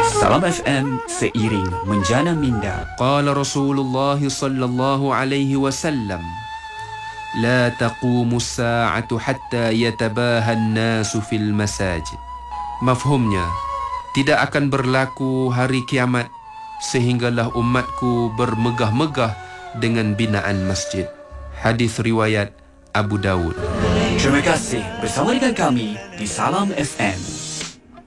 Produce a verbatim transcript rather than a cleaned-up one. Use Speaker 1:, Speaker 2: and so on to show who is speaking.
Speaker 1: Salam F M, seiring menjana minda.
Speaker 2: Qala Rasulullah sallallahu alaihi wasallam, la taqumu as-sa'atu hatta yatabaha an-nasu fil masajid. Mafhumnya, tidak akan berlaku hari kiamat sehinggalah umatku bermegah-megah dengan binaan masjid. Hadis riwayat Abu Dawud.
Speaker 1: Terima kasih bersama dengan kami di Salam F M.